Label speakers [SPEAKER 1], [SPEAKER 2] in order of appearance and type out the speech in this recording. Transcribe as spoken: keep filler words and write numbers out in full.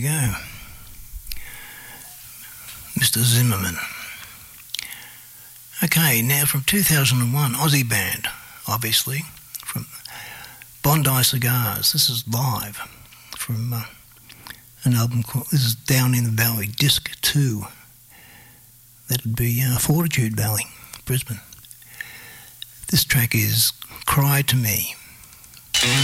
[SPEAKER 1] go. Mister Zimmerman. Okay, now from two thousand one, Aussie band, obviously, from Bondi Cigars. This is live from uh, an album called, this is Down in the Valley, Disc two. That'd be uh, Fortitude Valley, Brisbane. This track is Cry to Me.